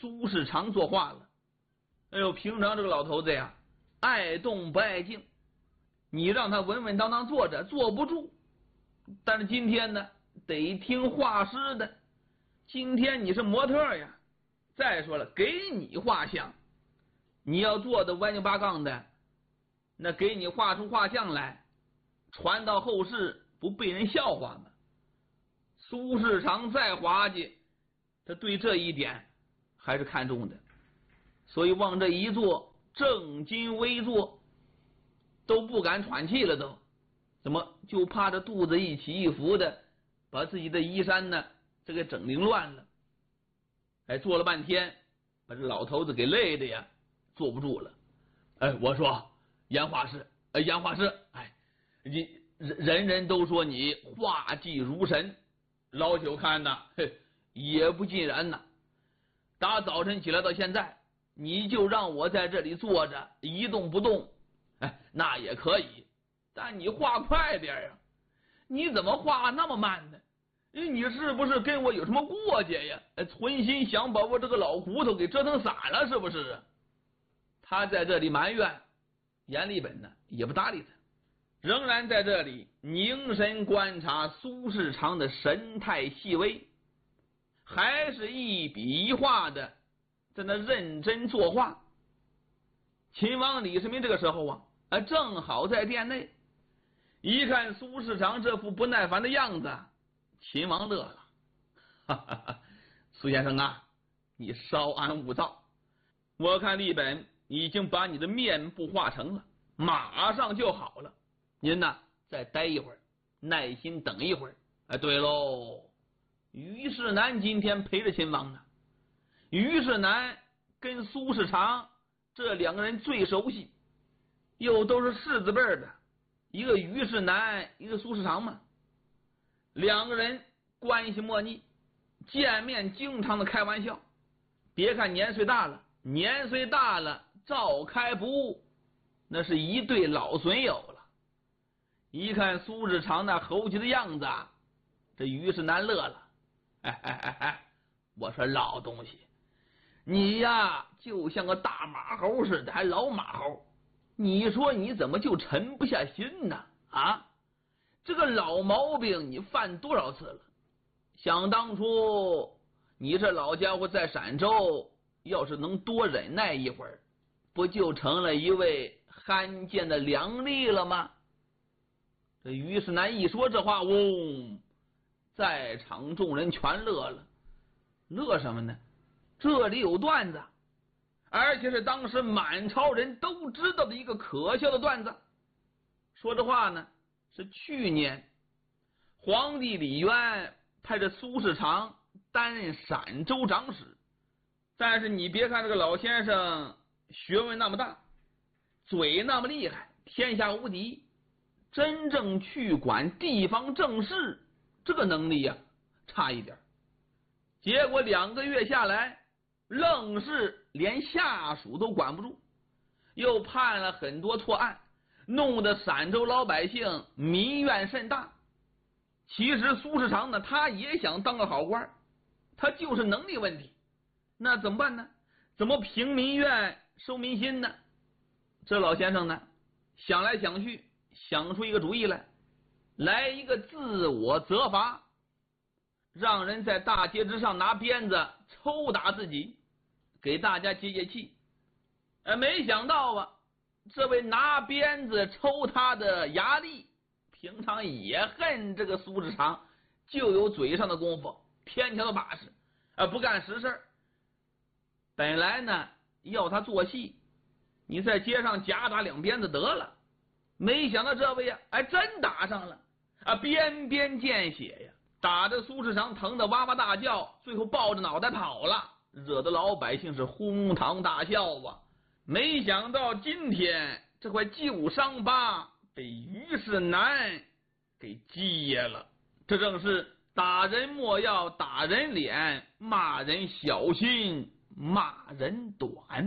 苏世长作画了。哎呦，平常这个老头子呀，爱动不爱静，你让他稳稳当当坐着，坐不住。但是今天呢，得听画师的。今天你是模特呀，再说了，给你画像，你要做的弯扭八杠的，那给你画出画像来，传到后世不被人笑话吗？苏世长再滑稽，他对这一点还是看重的，所以往这一坐，正襟危坐，都不敢喘气了都。怎么就怕这肚子一起一伏的，把自己的衣衫呢这个整凌乱了。哎，坐了半天，把这老头子给累的呀，坐不住了。哎，我说严画师，严画师，哎，你人人都说你画技如神，老朽看呐，也不尽然呐。打早晨起来到现在，你就让我在这里坐着一动不动，哎，那也可以，但你画快点呀，你怎么画那么慢呢？你是不是跟我有什么过节呀？存心想把我这个老骨头给折腾散了，是不是啊？他在这里埋怨，阎立本呢也不搭理他，仍然在这里凝神观察苏世长的神态细微，还是一笔一画的在那认真作画。秦王李世民这个时候啊，正好在殿内，一看苏世长这副不耐烦的样子，秦王乐了，哈哈哈，苏先生啊，你稍安勿躁，我看立本已经把你的面部画成了，马上就好了。您呢，再待一会儿，耐心等一会儿。哎，对喽，于世南今天陪着秦王呢。于世南跟苏世长这两个人最熟悉，又都是世字辈的，一个于世南，一个苏世长嘛。两个人关系莫逆，见面经常的开玩笑。别看年岁大了照开不误，那是一对老损友了。一看苏世长那猴急的样子啊，这于世南乐了。哎，我说老东西，你呀就像个大马猴似的，还老马猴，你说你怎么就沉不下心呢？啊，这个老毛病你犯多少次了？想当初你这老家伙在陕州，要是能多忍耐一会儿，不就成了一位罕见的良吏了吗？这于世南一说这话，嗡，在场众人全乐了。乐什么呢？这里有段子，而且是当时满朝人都知道的一个可笑的段子。说这话呢，是去年皇帝李渊派着苏世长担任陕州长史，但是你别看这个老先生学问那么大，嘴那么厉害，天下无敌，真正去管地方政事这个能力呀，差一点。结果2个月下来，愣是连下属都管不住，又判了很多错案，弄得陕州老百姓民怨甚大。其实苏世长呢，他也想当个好官，他就是能力问题。那怎么办呢？怎么平民怨收民心呢？这老先生呢，想来想去，想出一个主意来一个自我责罚，让人在大街之上拿鞭子抽打自己，给大家解解气。没想到啊，这位拿鞭子抽他的衙吏，平常也恨这个苏世长，就有嘴上的功夫，天条的把式，不干实事。本来呢要他做戏，你在街上夹打2鞭子得了，没想到这位呀，真打上了，边边见血呀，打着苏世长疼得哇哇大叫，最后抱着脑袋跑了，惹得老百姓是哄堂大笑啊。没想到今天这块旧伤疤被于世南给揭了，这正是打人莫要打人脸，骂人小心骂人短。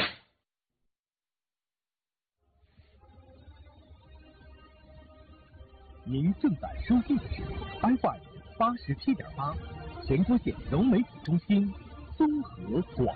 您正在收听的是 FM 87.8，全国县融媒体中心综合广